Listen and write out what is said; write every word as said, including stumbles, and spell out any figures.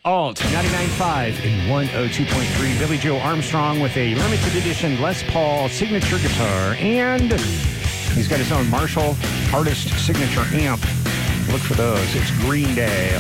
Alt ninety-nine point five and one oh two point three. Billy Joe Armstrong with a limited edition Les Paul signature guitar. And he's got his own Marshall Artist signature amp. Look for those. It's Green Day.